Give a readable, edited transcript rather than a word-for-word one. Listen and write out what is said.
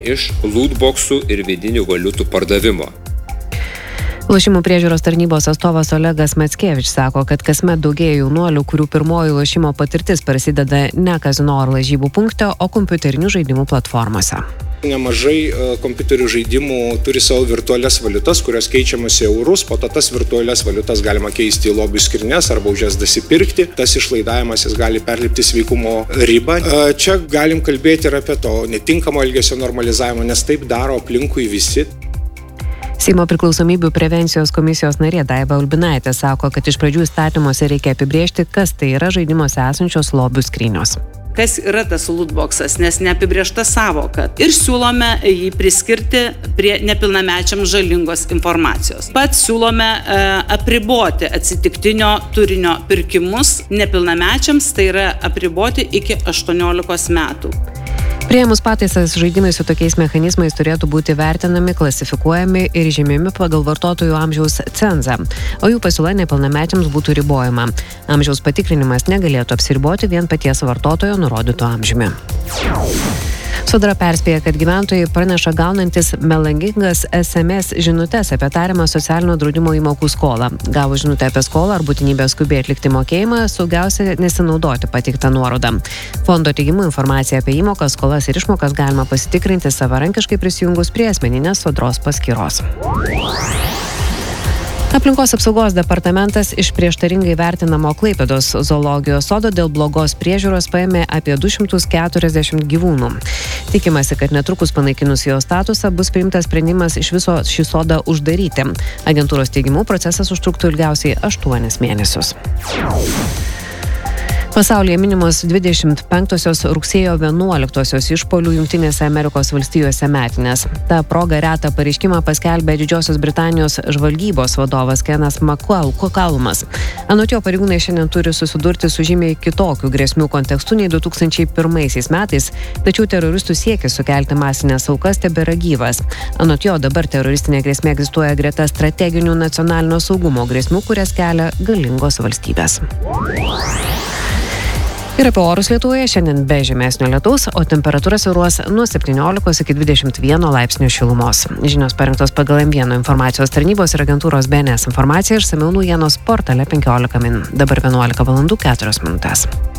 iš lootboxų ir vidinių valiutų pardavimo. Lošimų priežiūros tarnybos atstovas Olegas Mackevič sako, kad kasmet daugėja jaunuolių, kurių pirmoji lošimo patirtis prasideda ne kazino ar lažybų punkte, o kompiuterinių žaidimų platformose. Nemažai kompiuterių žaidimų turi savo virtualias valiutas, kurios keičiamas į eurus, po to tas virtualias valiutas galima keisti į lobių skrynes arba už jas dasipirkti. Tas išlaidavimas jis gali perlipti sveikumo ribą. Čia galim kalbėti ir apie to netinkamo elgesio normalizavimą, nes taip daro aplinkui visi. Seimo priklausomybių prevencijos komisijos narė Daiva Ulbinaitė sako, kad iš pradžių įstatymuose reikia apibrėžti, kas tai yra žaidimuose esančios lobių skrynios. Kas yra tas lootboxas, nes neapibrėžta savoka. Ir siūlome jį priskirti prie nepilnamečiams žalingos informacijos. Pat siūlome apriboti atsitiktinio turinio pirkimus nepilnamečiams, tai yra apriboti iki 18 metų. Priėmus pataisas, žaidimai su tokiais mechanizmais turėtų būti vertinami, klasifikuojami ir žymimi pagal vartotojų amžiaus cenzą, o jų pasiūla nepilnamečiams būtų ribojama. Amžiaus patikrinimas negalėtų apsiriboti vien paties vartotojo nurodyto amžiumi. Sodra perspėja, kad gyventojai praneša gaunantis melagingas SMS žinutes apie tariamą socialinio draudimo įmokų skolą. Gavus žinutę apie skolą ar būtinybę skubiai atlikti mokėjimą, saugiausia nesinaudoti pateiktą nuorodą. Fondo teigimu informaciją apie įmokas, skolas ir išmokas galima pasitikrinti savarankiškai prisijungus prie asmeninės sodros paskyros. Aplinkos apsaugos departamentas iš prieštaringai vertinamo Klaipėdos zoologijos sodo dėl blogos priežiūros paėmė apie 240 gyvūnų. Tikimasi, kad netrukus panaikinus jo statusą bus priimtas sprendimas iš viso šį sodą uždaryti. Agentūros teigimu procesas užtruktų ilgiausiai 8 mėnesius. Pasaulyje minimos 25-osios rugsėjo 11-osios išpuolių Jungtinėse Amerikos valstijose metinės. Ta proga retą pareiškimą paskelbė Didžiosios Britanijos žvalgybos vadovas Kenas McCallum. Anot jo, pareigūnai šiandien turi susidurti su žymiai kitokių grėsmių kontekstu nei 2001 metais, tačiau teroristų siekis sukelti masinės aukas tebėra gyvas. Anot jo, dabar teroristinė grėsmė egzistuoja greta strateginių nacionalinio saugumo grėsmių, kurias kelia galingos valstybės. Ir apie orus Lietuvoje šiandien be žemesnio lietaus, o temperatūra svyruos nuo 17 iki 21 laipsnių šilumos. Žinios parengtos pagal M1 informacijos tarnybos ir agentūros BNS informaciją, išsamiau naujienos portale 15 min. Dabar 11:04 min.